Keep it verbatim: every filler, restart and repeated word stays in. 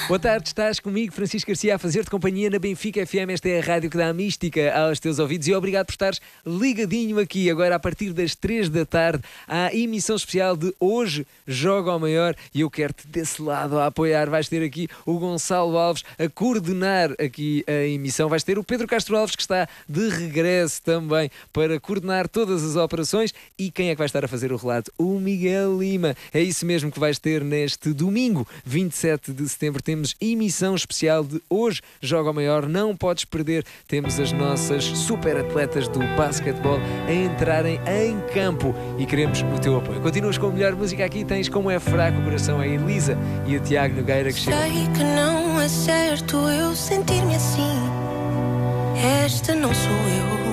Boa tarde, estás comigo, Francisco Garcia, a fazer-te companhia na Benfica F M. Esta é a rádio que dá a mística aos teus ouvidos e obrigado por estares ligadinho aqui. Agora, a partir das três da tarde, há emissão especial de Hoje Joga ao Maior e eu quero-te desse lado a apoiar. Vais ter aqui o Gonçalo Alves a coordenar aqui a emissão. Vais ter o Pedro Castro Alves, que está de regresso também para coordenar todas as operações. E quem é que vai estar a fazer o relato? O Miguel Lima. É isso mesmo que vais ter neste domingo, vinte e sete de setembro. Temos emissão especial de Hoje Joga ao Maior. Não podes perder. Temos as nossas super atletas do basquetebol a entrarem em campo e queremos o teu apoio. Continuas com a melhor música aqui. Tens Como É Fraco o Coração, a Elisa e a Tiago Nogueira que chegam. Sei que não é certo eu sentir-me assim. Esta não sou eu.